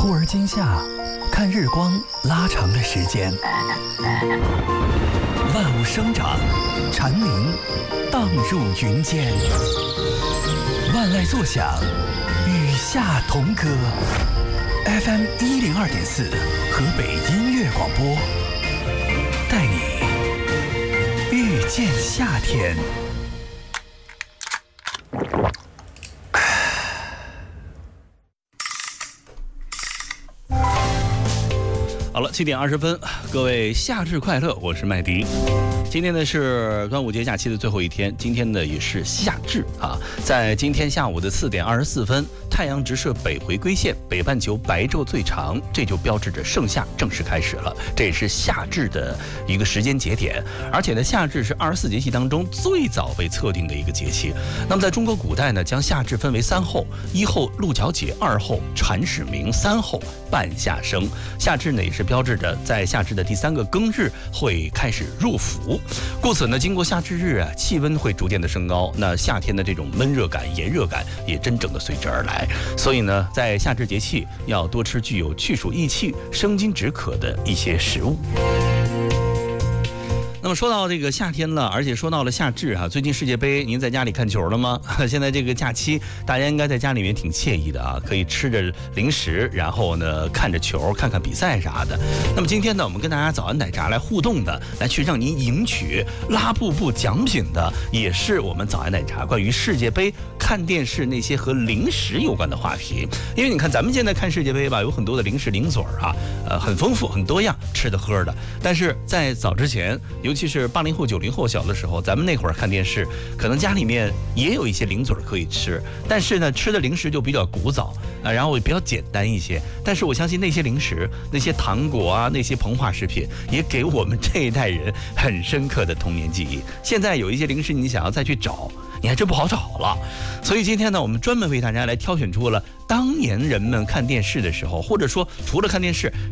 忽而今夏，看日光拉长了时间，万物生长，蝉鸣荡入云间，万籁作响，与夏同歌。FM 102.4，河北音乐广播，带你遇见夏天。 好了，7点20分，各位夏至快乐，我是麦迪。今天呢是端午节假期的最后一天，今天呢也是夏至啊。在今天下午的4点24分，太阳直射北回归线，北半球白昼最长，这就标志着盛夏正式开始了。这也是夏至的一个时间节点，而且呢，夏至是24节气当中最早被测定的一个节气。那么在中国古代呢，将夏至分为3候：一候鹿角解，2候蝉始鸣，3候半夏生。夏至呢也是标志着在夏至的第3个庚日会开始入伏。故此呢，经过夏至日啊，气温会逐渐的升高，那夏天的这种闷热感、炎热感也真正的随之而来。所以呢，在夏至节气要多吃具有去暑益气、生津止渴的一些食物。那么说到这个夏天了，而且说到了夏至啊，最近世界杯您在家里看球了吗？现在这个假期大家应该在家里面挺惬意的啊，可以吃着零食，然后呢看着球，看看比赛啥的。那么今天呢，我们跟大家早安奶茶来互动的，来去让您赢取拉布布奖品的，也是我们早安奶茶关于世界杯看电视那些和零食有关的话题。因为你看咱们现在看世界杯吧，有很多的零食零嘴啊，很丰富很多样，吃的喝的。但是在早之前，尤其是80后90后小的时候，咱们那会儿看电视，可能家里面也有一些零嘴可以吃，但是呢，吃的零食就比较古早啊，然后也比较简单一些。但是我相信那些零食、那些糖果啊、那些膨化食品，也给我们这一代人很深刻的童年记忆。现在有一些零食，你想要再去找，你还真不好找了。所以今天呢，我们专门为大家来挑选出了当年人们看电视的时候，或者说除了看电视，